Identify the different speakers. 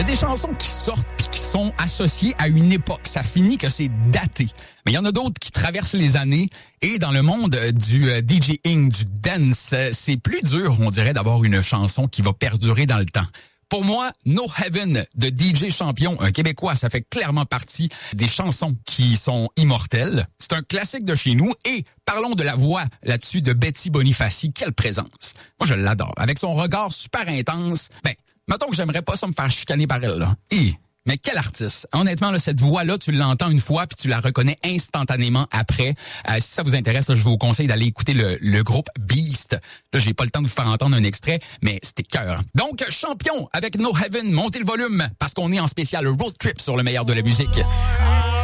Speaker 1: y a des chansons qui sortent puis qui sont associées à une époque. Ça finit que c'est daté. Mais il y en a d'autres qui traversent les années. Et dans le monde du DJing, du dance, c'est plus dur, on dirait, d'avoir une chanson qui va perdurer dans le temps. Pour moi, No Heaven de DJ Champion, un Québécois, ça fait clairement partie des chansons qui sont immortelles. C'est un classique de chez nous et parlons de la voix là-dessus de Betty Bonifaci. Quelle présence! Moi, je l'adore. Avec son regard super intense, mettons que j'aimerais pas ça me faire chicaner par elle, là. Mais quel artiste! Honnêtement, là, cette voix-là, tu l'entends une fois puis tu la reconnais instantanément après. Si ça vous intéresse, là, je vous conseille d'aller écouter le groupe Beast. Là, j'ai pas le temps de vous faire entendre un extrait, mais c'était cœur. Donc, Champion avec No Heaven, montez le volume parce qu'on est en spécial road trip sur le meilleur de la musique.